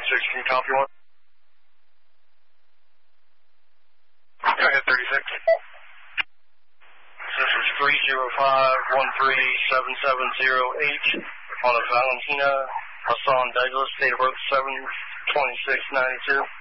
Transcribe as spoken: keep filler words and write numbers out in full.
thirty-six, can you copy one? Go ahead, thirty-six. This is three zero five one three seven seven zero H on a Valentina Hassan Douglas, date of birth seven twenty-six ninety-two.